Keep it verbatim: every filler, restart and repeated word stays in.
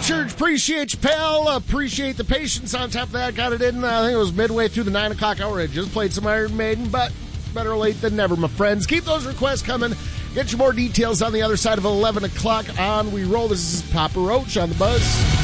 Church, appreciate you, pal. Appreciate the patience on top of that. Got it in, uh, I think it was midway through the nine o'clock hour. I just played some Iron Maiden, but better late than never, my friends. Keep those requests coming. Get you more details on the other side of eleven o'clock on We Roll. This is Papa Roach on the Buzz.